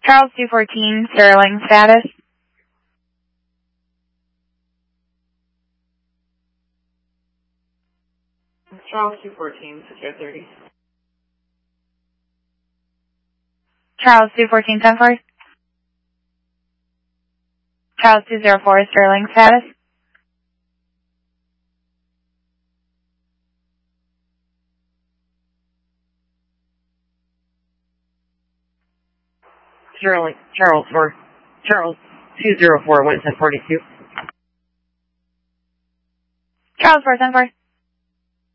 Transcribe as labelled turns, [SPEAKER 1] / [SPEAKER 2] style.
[SPEAKER 1] Charles 214, Sterling, status.
[SPEAKER 2] Charles 214, secure 30.
[SPEAKER 1] Charles 214, 10-4. Charles 204, Sterling, status.
[SPEAKER 2] Charles 204, went to 42.
[SPEAKER 1] Charles 4, 10-4.